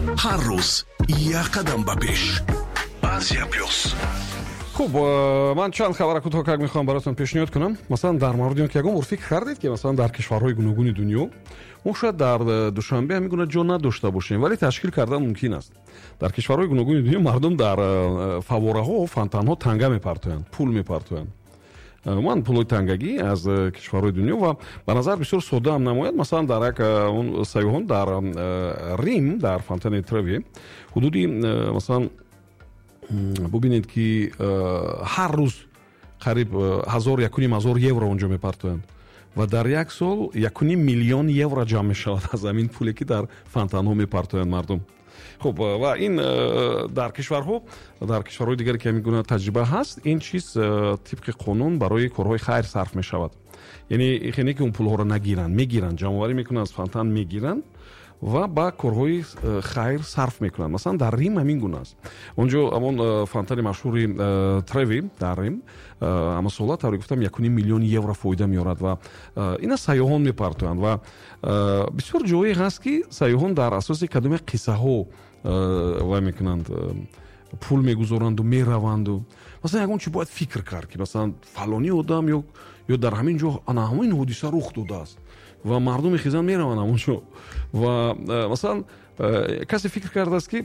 ҳар рӯз як қадам ба пеш. Азия плюс. хуб, ман чанд хабар кӯтоҳ мехоҳам баротон пешниҳод кунам. Масалан, дар мавриди он ки ягон бор фикр кардед ки масалан дар кишварҳои гуногуни дунё мо шояд дар душанбе ҳамин гуна ҷо надошта бошем, вале ташкил кардан мумкин аст. Дар кишварҳои гуногуни дунё мардум дар фавораҳо, фонтанҳо танга мепартоянд, пул мепартоянд. ман пулҳои тангагӣ аз кишварҳои дунё ва ба назар бисёр содда ҳам намояд. Масалан, дар як сайёҳон дар Рим, дар фонтани Треви ҳудуди масалан бубинед ки ҳар рӯз қариб 1,500 евро онҷо мепартоянд ва дар як сол 1,5 миллион евро ҷамъ мешавад аз ҳамин пуле ки дар фонтанҳо мепартоянд мардум. хуб, ва ин дар кишварҳои дигаре ки ҳамин гуна таҷриба ҳаст, ин чиз тибқи қонун барои корҳои хайр сарф мешавад. яъне хене ки он пулҳоро нагиранд, мегиранд, ҷамъоварӣ мекунанд, аз фонтан мегиранд ва ба корҳои хайр сарф мекунанд. Масалан, дар Рим ҳамин гуна аст. Онҷо ҳамон фонтани машҳури Треви дар Рим амасола тавре гуфтам 1,5 миллион евро фоида меорад ва ина сайёҳон мепартоянд ва бисёр ҷое ҳаст ки сайёҳон дар асоси кадоме қиссаҳо вай мекунанд, пул мегузоранду мераванду масалан ягон чи бояд фикр кард ки масалан фалони одам ё дар ҳамин ҷо ана ҳамин ҳодиса рух додааст ва мардум мехизанд мераванд ҳамонҷо ва масалан касе фикр кардааст ки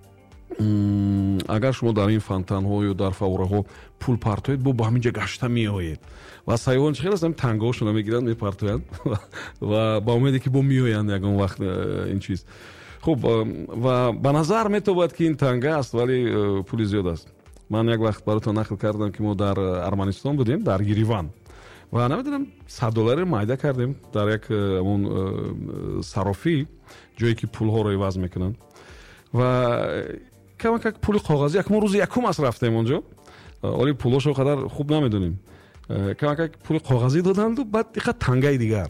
агар шумо дар ин фонтанҳо ё дар фавораҳо пул партоед бо ҳамин ҷа гашта меоед ва сайёҳон чӣ хел аст тангаҳошона мегиранд мепартоянд ва ба умеде ки бо меоянд ягон вақт ин чиз. хуб, ва ба назар метобад ки ин танга аст вале пули зиёд аст. ман як вақт баротон нақл кардам ки мо дар Арманистон будем, дар Ереван ва намедонам $100 майда кардем дар як амон сарофӣ, ҷое ки пулҳоро иваз мекунанд ва камакак пули коғазӣ якмон рӯзи якум аст рафтем онҷо, оли пулҳошо қадар хуб намедонем, камакак пули коғазӣ доданду баъд иқа тангаи дигар.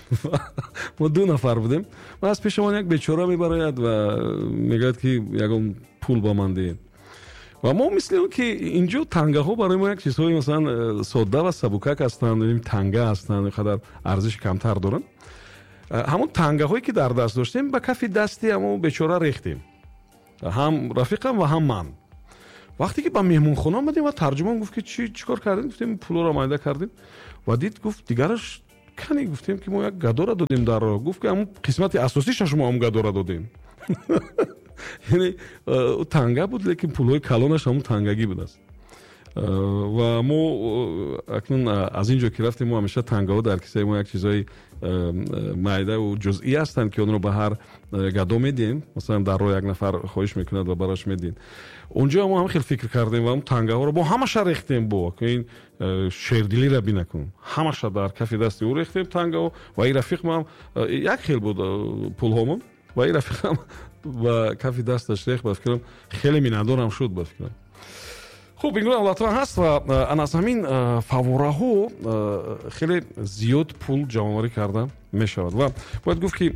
мо 2 нафар будем ва аз пешамон як бечора мебарояд ва мегӯяд ки ягон пул ба ман диҳед ва мо мисли он ки инҷо тангаҳо барои мо як чизҳои масалан содда ва сабукак ҳастанд, танга ҳастанд, қадар арзиши камтар доранд. ҳамон тангаҳое ки дар даст доштем ба кафи дасти ҳамон бечора рехтем, ҳам рафиқам ва ҳам ман. вақте ки ба меҳмонхона омадем ва тарҷумон гуфт ки чӣ кор кардем, гуфтем пулҳоро майда кардем ва дид гуфт дигараш кане, гуфтем ки мо як гадора додем дар роҳ, гуфт ки ҳамон қисмати асосиша шумо ҳам гадора додем. яъне танга буд, лекин пулҳои калонаш ҳамон тангагӣ будааст. ва мо акнун аз ин ҷо ки рафтем, мо ҳамеша тангаҳо дар кисаи мо як чизҳои майдаву ҷузъӣ ҳастанд ки онро ба ҳар гадо медиҳем. Масалан дар роҳ як нафар хоҳиш мекунад ва бараш медиҳед. онҷо мо ҳам хел фикр кардем ва ҳам тангаҳоро бо ҳамаша рехтем, бо ин шердилиро бинакун, ҳамаша дар кафи дасти ӯ рехтем тангаҳо ва ин рафиқмам як хел буд пулҳомон ва ин рафиқам ба кафи дасташ рехт. ба фикрам хеле миннатдорам шуд ба фикрам. хуб, ин гуна латфан ҳаст ва аз ҳамин фавораҳо хеле зиёд пул ҷамъоварӣ карда мешавад ва бояд гуфт ки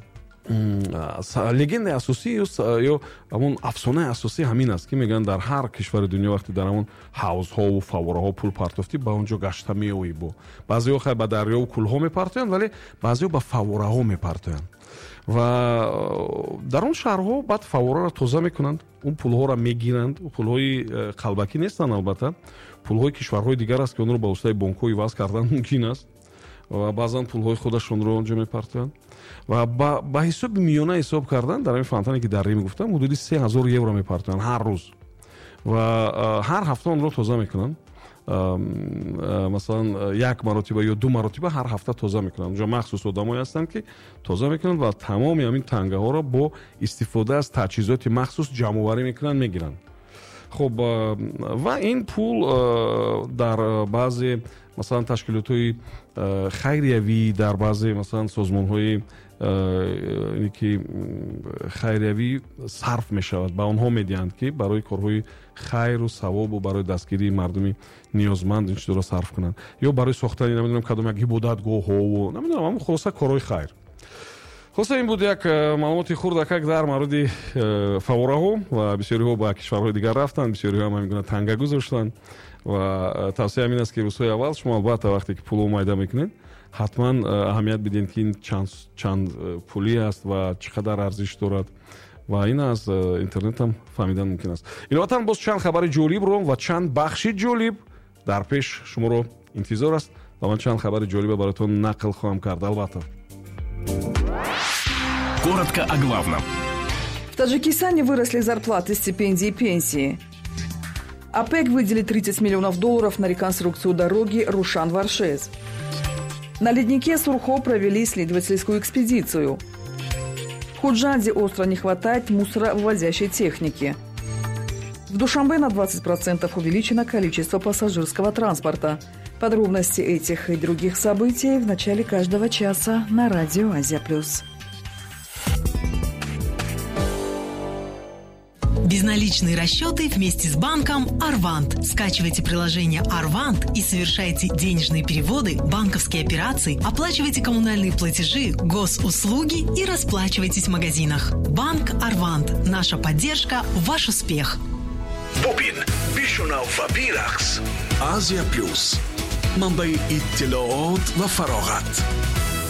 легендаи асосӣ ё ҳамон афсонаи асосӣ ҳамин аст ки мегӯянд дар ҳар кишвари дунё вақте дар ҳамон ҳавзҳову фавораҳо пул партофтӣ ба онҷо гашта меоӣ. бо баъзеҳо хай ба дарёву кӯлҳо мепартоянд, вале баъзеҳо ба фавораҳо мепартоянд ва дар он шаҳрҳо баъд фавораро тоза мекунанд, он пулҳоро мегиранд. пулҳои қалбакӣ нестанд, албатта пулҳои кишварҳои дигар аст ки онро ба воситаи бонкҳо иваз кардан мумкин аст ва баъзан пулҳои худашонро онҷо мепартоянд ва ба ҳисоби миёна ҳисоб кардан дар ин фонтане ки дар Рим гуфтам ҳудуди 3,000 евро мепартоянд ҳар рӯз ва ҳар ҳафта онро тоза мекунанд. масалан як маротиба ё 2 маротиба ҳар ҳафта тоза мекунанд. онҷо махсус одамое ҳастанд ки тоза мекунанд ва тамоми ҳамин тангаҳоро бо истифода аз таҷҳизоти махсус ҷамъоварӣ мекунанд, мегиранд. хуб, ва ин пул дар баъзе масалан ташкилотҳои хайриявӣ, дар баъзе масалан созмонҳои ки хайриявӣ сарф мешавад, ба онҳо медиҳанд ки барои корҳои хайру савобу барои дастгирии мардуми ниёзманд ин чизро сарф кунанд, ё барои сохтани намедонам кадом як ибодатгоҳҳо, намедонам ҳамон хулоса корҳои хайр. хулоса ин буд як маълумоти хурдакак дар мавриди фавораҳо ва бисёриҳо ба кишварҳои дигар рафтанд, бисёриҳо ҳам ҳамин гуна танга гузоштанд ва тавсия ҳамин аст ки рӯзҳои аввал шумо албатта вақте ки пулҳо майда мекунед, ҳатман аҳамият биден ки ин чанд пулӣ аст ва чӣ қадар арзиш дорад ва ин аз интернетам фаҳмидан мумкин аст. инноватан боз чанд хабари ҷолибро ва чанд бахши ҷолиб дар пеш шуморо интизор аст ва ман чанд хабари ҷолиба баротон нақл хоҳам кард. албатта. Коротко о главном. В Таджикистане выросли зарплаты, стипендии и пенсии. ОПЕК выделит $30 миллионов на реконструкцию дороги Рушан-Варшез. На леднике Сурхо провели исследовательскую экспедицию. В Худжанде остро не хватает мусоровывозящей техники. В Душанбе на 20% увеличено количество пассажирского транспорта. Подробности этих и других событий в начале каждого часа на радио Азия+. Безналичные расчеты вместе с банком Арвант. Скачивайте приложение Арвант и совершайте денежные переводы, банковские операции, оплачивайте коммунальные платежи, госуслуги и расплачивайтесь в магазинах. Банк Арвант. Наша поддержка – ваш успех. ببین بیشوناو و بیرقص آزیا پلوس منبع اطلاعات و فراغت